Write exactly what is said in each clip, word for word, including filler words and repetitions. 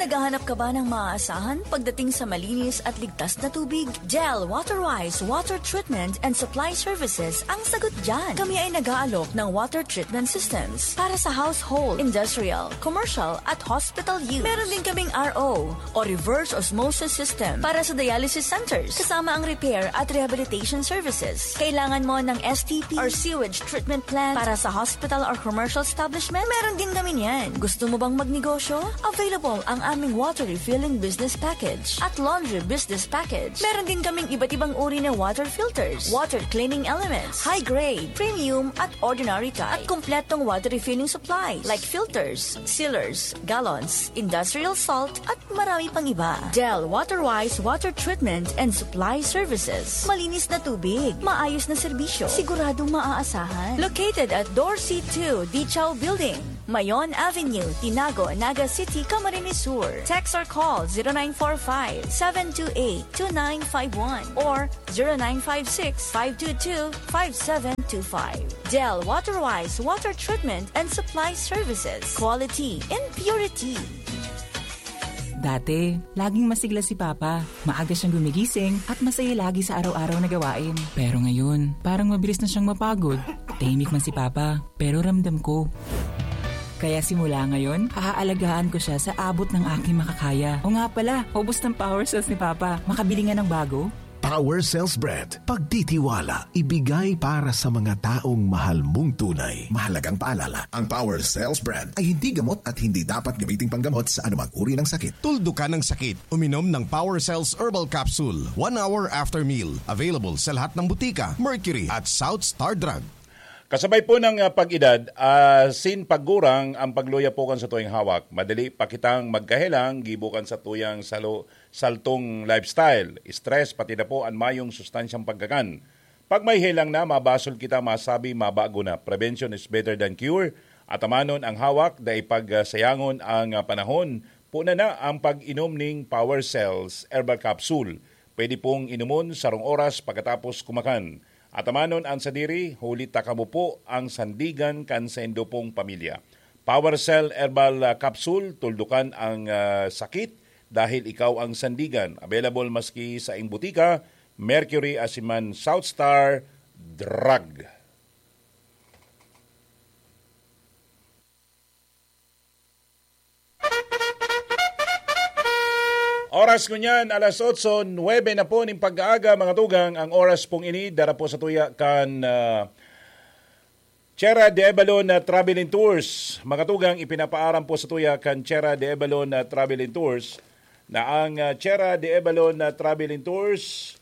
Naghahanap ka ba ng maaasahan pagdating sa malinis at ligtas na tubig? Gel Waterwise Water Treatment and Supply Services ang sagot dyan. Kami ay nag-aalok ng water treatment systems para sa household, industrial, commercial at hospital use. Meron din kaming R O o reverse osmosis system para sa dialysis centers, kasama ang repair at rehabilitation services. Kailangan mo ng S T P or sewage treatment plant para sa hospital or commercial establishment? Meron din kami niyan. Gusto mo bang magnegosyo? Available ang aming water refilling business package at laundry business package. Meron din kaming iba't ibang uri ng water filters, water cleaning elements, high grade, premium at ordinary type, at kompletong water refilling supplies like filters, sealers, gallons, industrial salt at marami pang iba. Del Waterwise Water Treatment and Supply Services. Malinis na tubig, maayos na serbisyo, siguradong maaasahan. Located at Dorsey two Dichaw Building, Mayon Avenue, Tinago, Naga City, Camarines Sur. Text or call zero nine four five, seven two eight, two nine five one or zero nine five six, five two two, five seven two five. Del Waterwise Water Treatment and Supply Services. Quality and purity. Dati, laging masigla si Papa. Maaga siyang gumigising at masaya lagi sa araw-araw na gawain. Pero ngayon, parang mabilis na siyang mapagod. Tahimik man si Papa, pero ramdam ko. Kaya simula ngayon, aalagaan ko siya sa abot ng aking makakaya. O nga pala, ubos ng power cells ni Papa. Makabili nga ng bago. Power Cells Bread. Pagtitiwala, ibigay para sa mga taong mahal mong tunay. Mahalagang paalala, ang Power Cells Bread ay hindi gamot at hindi dapat gamiting panggamot sa anumang uri ng sakit. Tuldukan ng sakit. Uminom ng Power Cells Herbal Capsule. One hour after meal. Available sa lahat ng butika, Mercury at South Star Drug. Kasabay po ng uh, pag-edad, uh, sin paggurang ang pagluya po kan sa tuyang hawak. Madali pa kitang magkahilang, gibukan sa tuyang salo, saltong lifestyle, stress, pati na po ang mayong sustansyang pagkakan. Pag may hilang na, mabasol kita, masabi, mabago na. Prevention is better than cure. At amanon ang hawak, dahil pagsayangon ang uh, panahon, puna na ang pag-inom ng Power Cells Herbal Capsule. Pwede pong inumon sa rong oras pagkatapos kumakan. At amanon ang sadiri, huli takamo po ang sandigan kan sa indo pong pamilya. Power Cell Herbal Capsule, tuldukan ang uh, sakit dahil ikaw ang sandigan. Available maski sa ing butika, Mercury Asiman South Star Drug. Oras ko niyan, alas otso, nuwebe na po ng pag-aaga, mga tugang. Ang oras pong ini, dara po sa tuya kan uh, Chera de Ebalon na Travel and Tours. Mga tugang, ipinapaaram po sa tuya kan Chera de Ebalon na Travel and Tours na ang uh, Chera de Ebalon na Travel and Tours.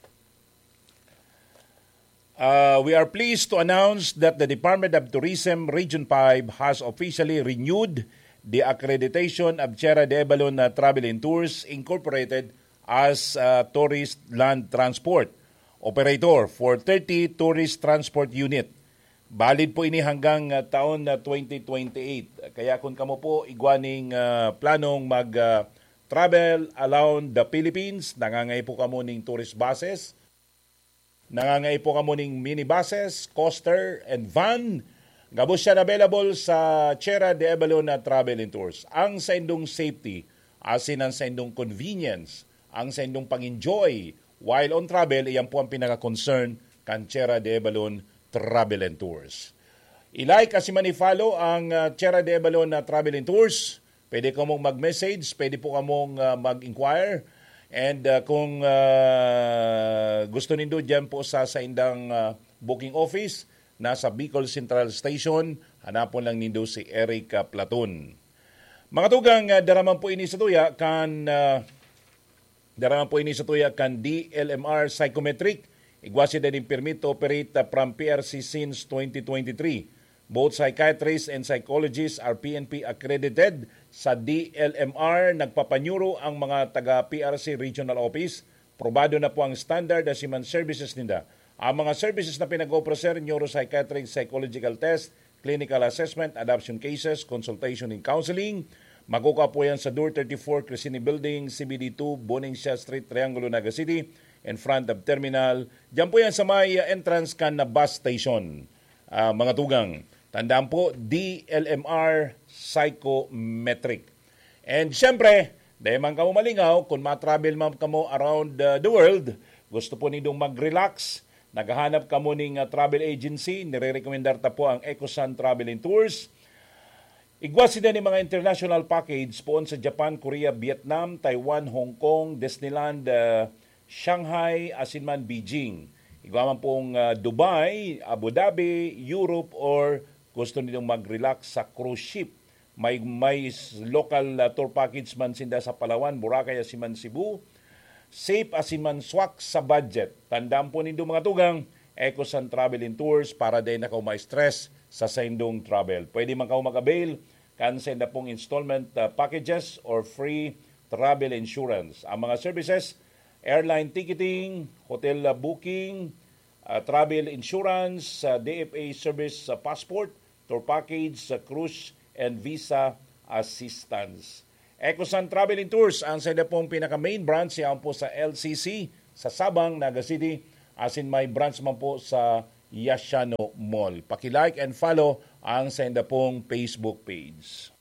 Uh, we are pleased to announce that the Department of Tourism Region five has officially renewed the accreditation of Chera de Ebalon uh, Travel and Tours Incorporated as uh, Tourist Land Transport Operator for thirty Tourist Transport Unit. Valid po ini hanggang uh, taon na uh, twenty twenty-eight. Kaya kung kamo po igwaning uh, planong mag-travel uh, around the Philippines, nangangay po kamo ning tourist buses, nangangay po kamo ning minibuses, coaster, and van. Gabos siya available sa Chera de Ebalon na Travel and Tours. Ang sa indong safety, asin ang sa indong convenience, ang sa indong pang-enjoy while on travel, iyan po ang pinaka-concern kan Chera de Ebalon Travel and Tours. I-like kasi man i-follow ang uh, Chera de Ebalon na Travel and Tours. Pwede ka mong mag-message, pwede po ka mong uh, mag-inquire. And uh, kung uh, gusto nindo dyan po sa, sa indang uh, booking office, nasa Bicol Central Station, hanapon lang nindo si Eric Platon. Mga tugang, uh, daraman po ini sa tuya kan uh, daraman po ini sa tuya kan D L M R Psychometric. Igwasi din yung permit to operate uh, from P R C since twenty twenty-three. Both psychiatrists and psychologists are P N P accredited sa D L M R. Nagpapanyuro ang mga taga-P R C Regional Office. Probado na po ang standard asiman services nila. Ang mga services na pinag-offer, neuropsychiatric psychological test, clinical assessment, adoption cases, consultation and counseling. Makukuha po yan sa Door thirty-four, Crescini Building, C B D two, Boningsia Street, Triangulo, Naga City, in front of terminal. Diyan po yan sa may entrance kan na bus station. Uh, mga tugang, tandaan po, D L M R Psychometric. And syempre, dahil man kamo malingaw, kung ma-travel man kamo around uh, the world, gusto po nindong mag-relax, naghahanap kamo ning uh, travel agency, nire-recommendar ta po ang Ecosun Travel and Tours. Igwas sila ni mga international package poon sa Japan, Korea, Vietnam, Taiwan, Hong Kong, Disneyland, uh, Shanghai, asin man Beijing. Igwa man pong uh, Dubai, Abu Dhabi, Europe, or gusto nilang mag-relax sa cruise ship. May, may local uh, tour package man sinda sa Palawan, Boracay, asin man Cebu. Safe asin man swak sa budget. Tandaan po nindo mga tugang, Ecosun Travel and Tours para din na kaw ma-stress sa saindong travel. Pwede man kaw mag-avail cancel na pong installment uh, packages or free travel insurance. Ang mga services, airline ticketing, hotel uh, booking, uh, travel insurance, uh, D F A service uh, passport, tour package, uh, cruise and visa assistance. Ecosun Travel and Tours, ang sa pong pinaka-main branch yan po sa L C C, sa Sabang, Naga City, as in may branch man po sa Yashano Mall. Paki-like and follow ang sa pong Facebook page.